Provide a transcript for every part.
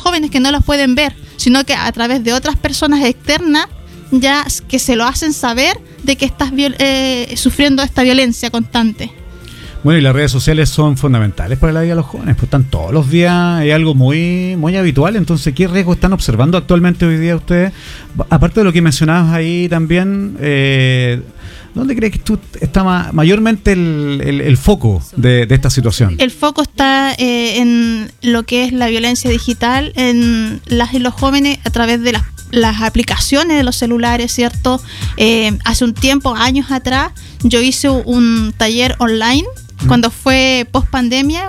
jóvenes que no los pueden ver, sino que a través de otras personas externas ya que se lo hacen saber de que estás sufriendo esta violencia constante. Bueno, y las redes sociales son fundamentales para la vida de los jóvenes, pues están todos los días, es algo muy, muy habitual. Entonces, ¿qué riesgo están observando actualmente hoy día ustedes? Aparte de lo que mencionabas ahí también, ¿dónde crees que tú está mayormente el foco de esta situación? El foco está en lo que es la violencia digital, en las y los jóvenes a través de las aplicaciones de los celulares, ¿cierto? Hace un tiempo, años atrás, yo hice un taller online cuando fue post pandemia,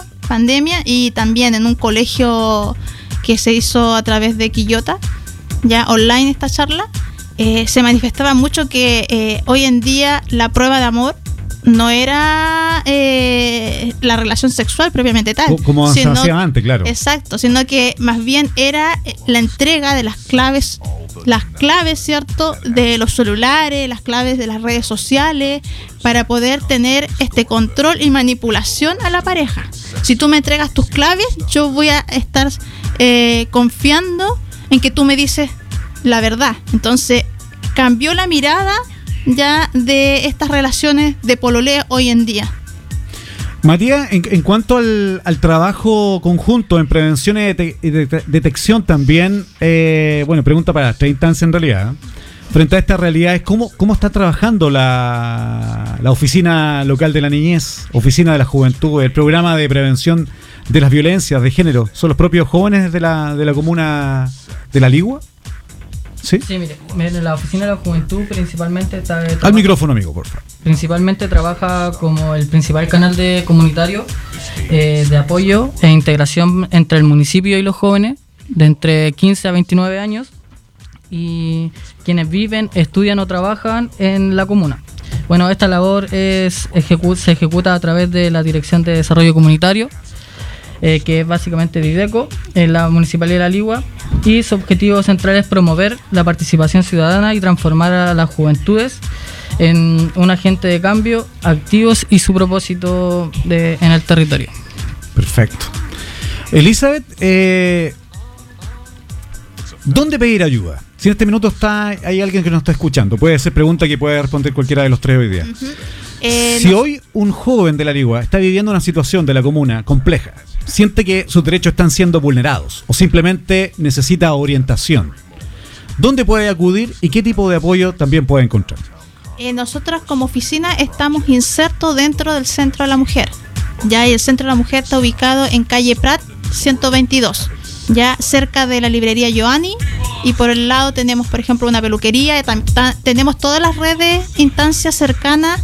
y también en un colegio que se hizo a través de Quillota, ya online esta charla. Se manifestaba mucho que hoy en día la prueba de amor no era la relación sexual propiamente tal, como se hacía antes, claro. Exacto, sino que más bien era la entrega de las claves, ¿cierto?, de los celulares, las claves de las redes sociales, para poder tener este control y manipulación a la pareja. Si tú me entregas tus claves, yo voy a estar confiando en que tú me dices la verdad. Entonces, cambió la mirada ya de estas relaciones de pololeo hoy en día. Matías, en cuanto al trabajo conjunto en prevención y detección también, pregunta para esta instancia en realidad, frente a estas realidades, ¿cómo está trabajando la oficina local de la niñez, oficina de la juventud, el programa de prevención de las violencias de género? ¿Son los propios jóvenes de la comuna de La Ligua? Sí, mire, la oficina de la juventud principalmente al micrófono, amigo, por favor. Principalmente trabaja como el principal canal comunitario de apoyo e integración entre el municipio y los jóvenes de entre 15 a 29 años y quienes viven, estudian o trabajan en la comuna. Bueno, esta labor se ejecuta a través de la Dirección de Desarrollo Comunitario, que es básicamente Dideco, en la Municipalidad de La Ligua, y su objetivo central es promover la participación ciudadana y transformar a las juventudes en un agente de cambio activos y su propósito en el territorio. Perfecto. Elizabeth, ¿dónde pedir ayuda? Si en este minuto hay alguien que nos está escuchando, puede ser pregunta que puede responder cualquiera de los tres hoy día. Si hoy un joven de La Ligua está viviendo una situación de la comuna compleja, siente que sus derechos están siendo vulnerados o simplemente necesita orientación, ¿dónde puede acudir y qué tipo de apoyo también puede encontrar? Nosotros como oficina estamos insertos dentro del Centro de la Mujer. Ya el Centro de la Mujer está ubicado en calle Prat 122, ya cerca de la librería Joanny, y por el lado tenemos, por ejemplo, una peluquería. Tenemos todas las redes, instancias cercanas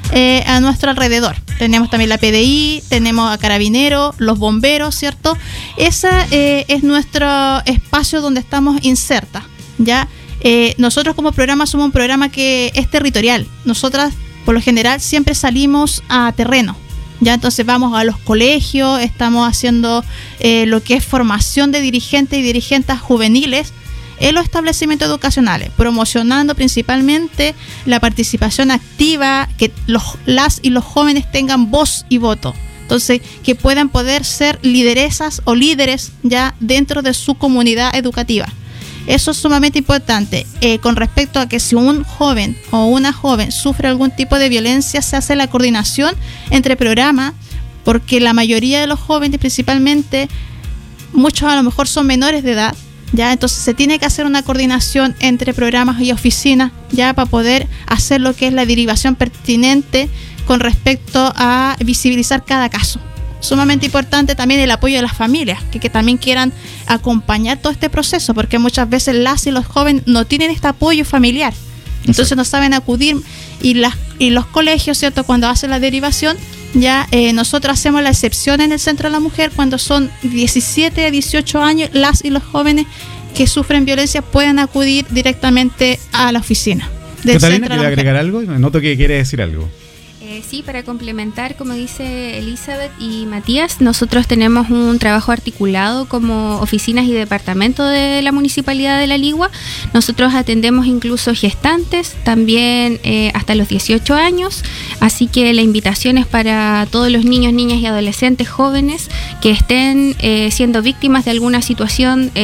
a nuestro alrededor. Tenemos también la PDI, tenemos a Carabineros, los bomberos, ¿cierto? Ese es nuestro espacio donde estamos insertas, ¿ya? Nosotros como programa somos un programa que es territorial. Nosotras, por lo general, siempre salimos a terreno, ¿ya? Entonces vamos a los colegios, estamos haciendo lo que es formación de dirigentes y dirigentes juveniles en los establecimientos educacionales, promocionando principalmente la participación activa, que las y los jóvenes tengan voz y voto. Entonces, que puedan poder ser lideresas o líderes ya dentro de su comunidad educativa. Eso es sumamente importante. Con respecto a que si un joven o una joven sufre algún tipo de violencia, se hace la coordinación entre programas, porque la mayoría de los jóvenes, principalmente, muchos a lo mejor son menores de edad, ¿ya? Entonces se tiene que hacer una coordinación entre programas y oficinas, ya, para poder hacer lo que es la derivación pertinente con respecto a visibilizar cada caso. Sumamente importante también el apoyo de las familias, que también quieran acompañar todo este proceso, porque muchas veces las y los jóvenes no tienen este apoyo familiar, entonces no saben acudir, y los colegios, ¿cierto?, cuando hacen la derivación, ya nosotros hacemos la excepción en el Centro de la Mujer cuando son 17 a 18 años, las y los jóvenes que sufren violencia pueden acudir directamente a la oficina del Catalina, ¿quiere agregar algo? Noto que quiere decir algo. Sí, para complementar, como dice Elizabeth y Matías, nosotros tenemos un trabajo articulado como oficinas y departamentos de la Municipalidad de La Ligua. Nosotros atendemos incluso gestantes, también hasta los 18 años, así que la invitación es para todos los niños, niñas y adolescentes jóvenes que estén siendo víctimas de alguna situación